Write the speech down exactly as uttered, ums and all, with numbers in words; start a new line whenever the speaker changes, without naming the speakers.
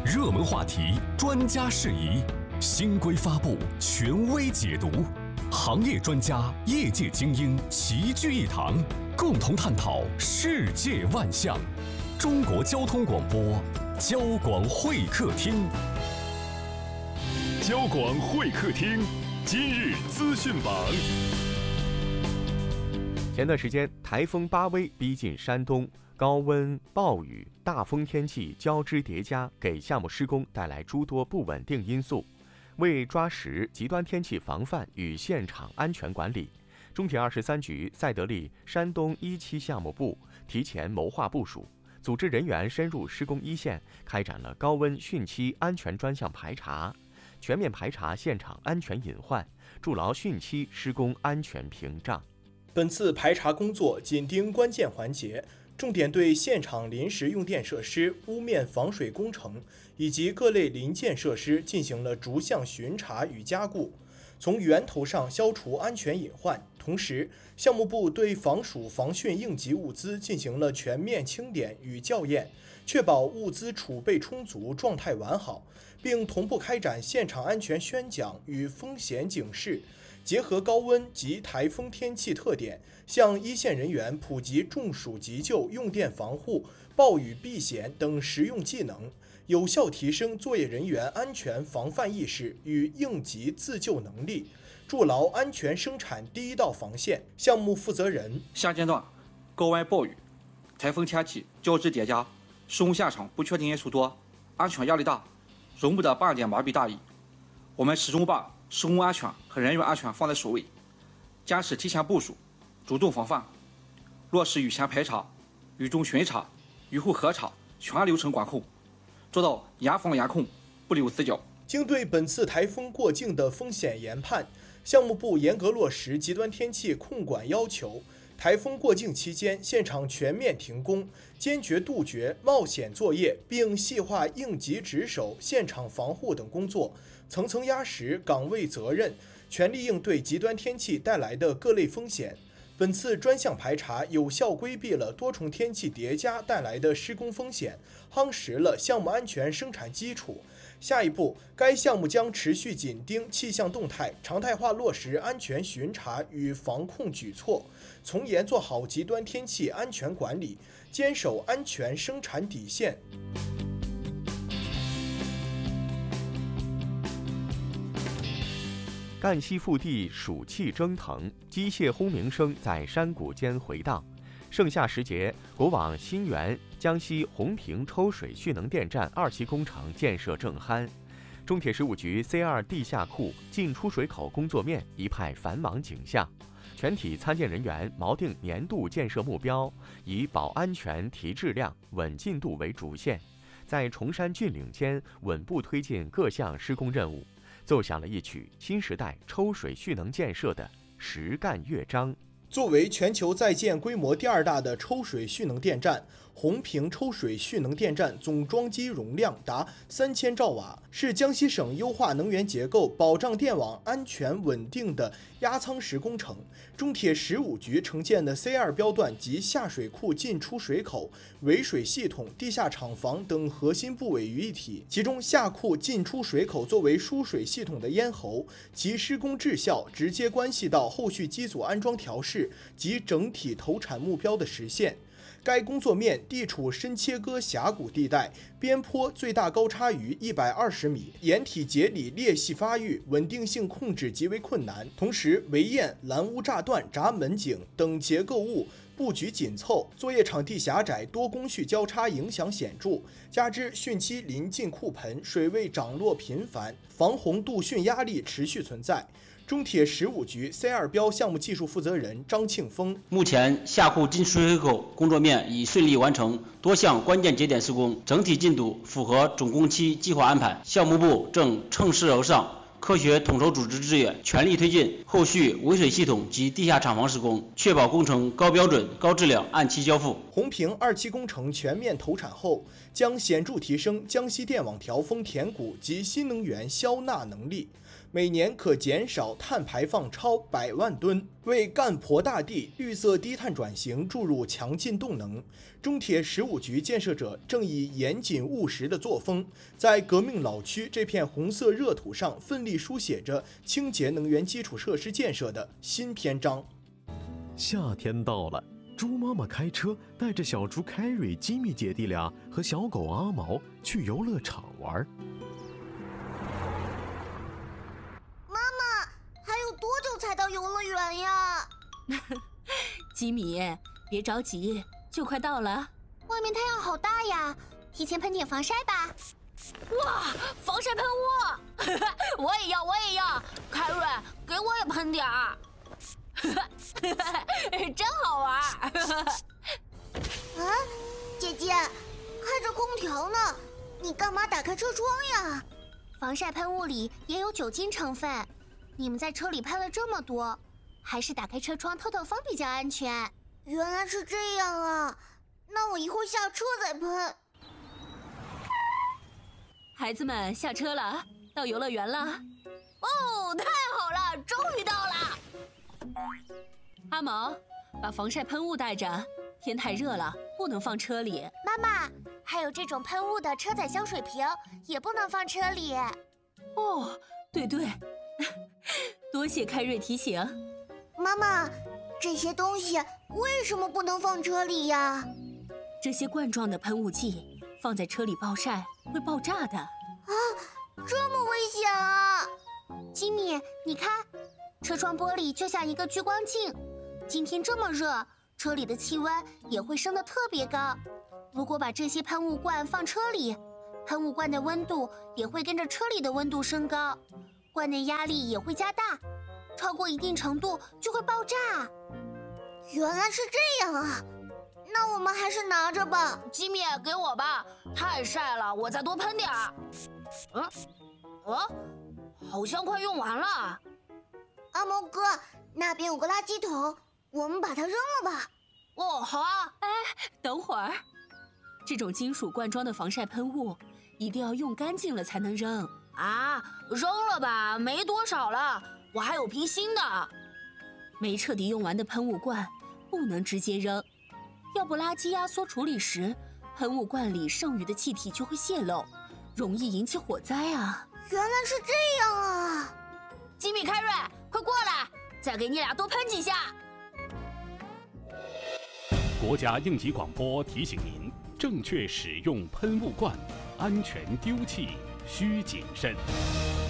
热门话题，专家释疑，新规发布，权威解读，行业专家、业界精英齐聚一堂，共同探讨世界万象。中国交通广播，交广会客厅。交广会客厅，今日资讯榜。
前段时间，台风巴威逼近山东，高温、暴雨、大风天气交织叠加，给项目施工带来诸多不稳定因素。为抓实极端天气防范与现场安全管理，中铁二十三局赛德利山东一期项目部提前谋划部署，组织人员深入施工一线，开展了高温汛期安全专项排查，全面排查现场安全隐患，筑牢汛期施工安全屏障。
本次排查工作紧盯关键环节，重点对现场临时用电设施、屋面防水工程以及各类临建设施进行了逐项巡查与加固，从源头上消除安全隐患。同时，项目部对防暑防汛应急物资进行了全面清点与校验，确保物资储备充足、状态完好，并同步开展现场安全宣讲与风险警示。结合高温及台风天气特点，向一线人员普及中暑急救、用电防护、暴雨避险等实用技能，有效提升作业人员安全防范意识与应急自救能力，筑牢安全生产第一道防线。项目负责人：
现阶段高温暴雨、台风天气交织叠加，施工现场不确定因素多，安全压力大，容不得半点麻痹大意。我们始终把施工安全和人员安全放在首位，坚持提前部署、主动防范，落实雨前排查、雨中巡查、雨后核查全流程管控，做到严防严控，不留死角。
经对本次台风过境的风险研判，项目部严格落实极端天气控管要求，台风过境期间现场全面停工，坚决杜绝冒险作业，并细化应急值守、现场防护等工作，层层压实岗位责任，全力应对极端天气带来的各类风险。本次专项排查有效规避了多重天气叠加带来的施工风险，夯实了项目安全生产基础。下一步，该项目将持续紧盯气象动态，常态化落实安全巡查与防控举措，从严做好极端天气安全管理，坚守安全生产底线。
赣西腹地暑气蒸腾，机械轰鸣声在山谷间回荡。盛夏时节，国网新源江西洪平抽水蓄能电站二期工程建设正酣，中铁十五局 C 二 地下库进出水口工作面一派繁忙景象。全体参建人员锚定年度建设目标，以保安全、提质量、稳进度为主线，在崇山峻岭间稳步推进各项施工任务，奏响了一曲新时代抽水蓄能建设的实干乐章。
作为全球在建规模第二大的抽水蓄能电站，洪平抽水蓄能电站总装机容量达三千兆瓦，是江西省优化能源结构、保障电网安全稳定的压舱石工程。中铁十五局承建的 C 二 标段及下水库进出水口、围水系统、地下厂房等核心部委于一体，其中下库进出水口作为输水系统的咽喉，其施工质效直接关系到后续机组安装调试及整体投产目标的实现。该工作面地处深切割峡谷地带，边坡最大高差于一百二十米，岩体节理裂隙发育，稳定性控制极为困难。同时，围堰、拦污栅段、闸门井等结构物布局紧凑，作业场地狭窄，多工序交叉，影响显著。加之汛期临近库盆，水位涨落频繁，防洪渡汛压力持续存在。中铁十五局 C 二 标项目技术负责人张庆峰：
目前下库进出水口工作面已顺利完成多项关键节点施工，整体进度符合总工期计划安排。项目部正乘势而上， 科学统筹组织资源，全力推进后续围水系统及地下厂房施工，确保工程高标准、高质量，按期交付。
红坪二期工程全面投产后，将显著提升江西电网调峰填谷及新能源消纳能力，每年可减少碳排放超百万吨，为干婆大地绿色低碳转型注入强劲动能。中铁十五局建设者正以严谨务实的作风，在革命老区这片红色热土上奋力书写着清洁能源基础设施建设的新篇章。
夏天到了，猪妈妈开车带着小猪凯瑞、吉米姐弟俩和小狗阿毛去游乐场玩。
妈妈，还有多久才到游乐园呀？
吉米，别着急，就快到了。
外面太阳好大呀，提前喷点防晒吧。
哇，防晒喷雾！我也要，我也要。凯瑞，给我也喷点儿。真好玩。
啊，姐姐，开着空调呢，你干嘛打开车窗呀？防晒喷雾里也有酒精成分，你们在车里喷了这么多，还是打开车窗透透风比较安全。原来是这样啊，那我一会儿下车再喷。
孩子们下车了，到游乐园了。哦，太好了，终于到了。阿毛，把防晒喷雾带着，天太热了，不能放车里。
妈妈，还有这种喷雾的车载香水瓶也不能放车里。
哦，对对，多谢开瑞提醒。
妈妈，这些东西为什么不能放车里呀？
这些罐状的喷雾剂放在车里暴晒会爆炸的。
啊，这么危险啊！吉米，你看，车窗玻璃就像一个聚光镜。今天这么热，车里的气温也会升得特别高。如果把这些喷雾罐放车里，喷雾罐的温度也会跟着车里的温度升高，罐内压力也会加大，超过一定程度就会爆炸。原来是这样啊！那我们还是拿着吧。
吉米，给我吧，太晒了，我再多喷点儿。嗯，哦，好像快用完了。
阿毛哥，那边有个垃圾桶，我们把它扔了吧。
哦，好啊。哎，等会儿，这种金属罐装的防晒喷雾一定要用干净了才能扔啊！扔了吧，没多少了，我还有瓶新的。没彻底用完的喷雾罐不能直接扔，要不垃圾压缩处理时，喷雾罐里剩余的气体就会泄漏，容易引起火灾啊！
原来是这样啊！
吉米、凯瑞，快过来，再给你俩多喷几下。
国家应急广播提醒您：正确使用喷雾罐，安全丢弃需谨慎。